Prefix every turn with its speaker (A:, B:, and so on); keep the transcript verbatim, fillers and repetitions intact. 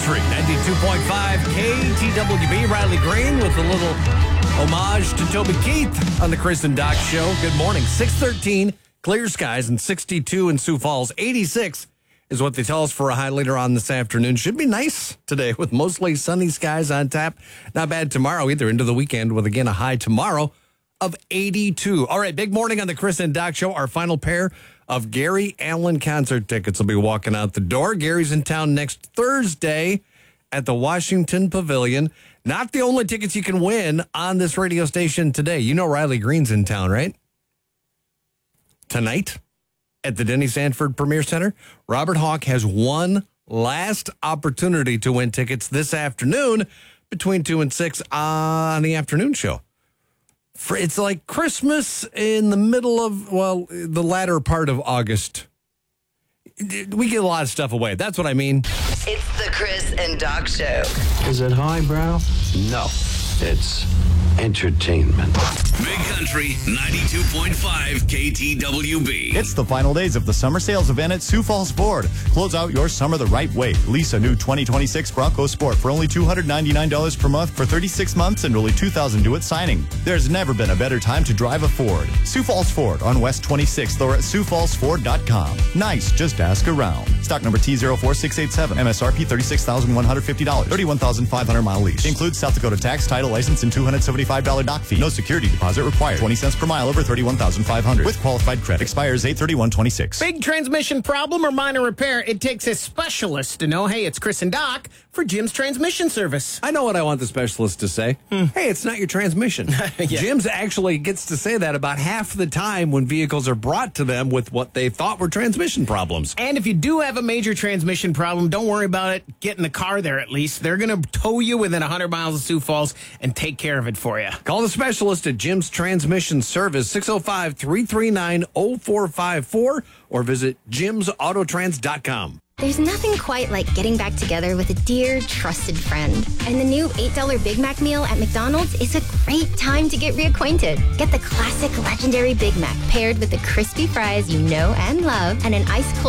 A: Country, ninety-two point five K T W B. Riley Green with a little homage to Toby Keith on the Chris and Doc Show. Good morning. six thirteen, clear skies, and sixty-two in Sioux Falls. eighty-six is what they tell us for a high later on this afternoon. Should be nice today with mostly sunny skies on tap. Not bad tomorrow either, into the weekend with, again, a high tomorrow of eighty-two. All right, big morning on the Chris and Doc Show. Our final pair of Gary Allan concert tickets will be walking out the door. Gary's in town next Thursday at the Washington Pavilion. Not the only tickets you can win on this radio station today. You know Riley Green's in town, right? Tonight at the Denny Sanford Premier Center, Robert Hawk has one last opportunity to win tickets this afternoon between two and six on the afternoon show. For, it's like Christmas in the middle of, well, the latter part of August. We get a lot of stuff away. That's what I mean.
B: It's the Chris and Doc Show.
C: Is it highbrow? No. It's entertainment.
D: Big Country ninety-two point five K T W B.
E: It's the final days of the summer sales event at Sioux Falls Ford. Close out your summer the right way. Lease a new twenty twenty-six Bronco Sport for only two hundred ninety-nine dollars per month for thirty-six months and only two thousand dollars due at signing. There's never been a better time to drive a Ford. Sioux Falls Ford on West twenty-sixth or at sioux falls ford dot com. Nice, just ask around. Stock number T zero four six eight seven. M S R P thirty-six thousand one hundred fifty dollars. thirty-one thousand five hundred mile lease. Includes South Dakota tax, title, license, and two hundred seventy-five dollars dock fee. No security deposit required. twenty cents per mile over thirty-one thousand five hundred dollars. With qualified credit. Expires eight thirty-one twenty-six.
F: Big transmission problem or minor repair, it takes a specialist to know, hey, it's Chris and Doc for Jim's Transmission Service.
A: I know what I want the specialist to say. Hmm. Hey, it's not your transmission. Yeah. Jim's actually gets to say that about half the time when vehicles are brought to them with what they thought were transmission problems.
F: And if you do have a major transmission problem, don't worry about it. Get in the car there at least. They're going to tow you within one hundred miles of Sioux Falls and take care of it for you.
A: Call the specialist at Jim's Transmission Service, six oh five, three three nine, oh four five four, or visit jims autotrans dot com.
G: There's nothing quite like getting back together with a dear, trusted friend. And the new eight dollar Big Mac meal at McDonald's is a great time to get reacquainted. Get the classic legendary Big Mac paired with the crispy fries you know and love and an ice cold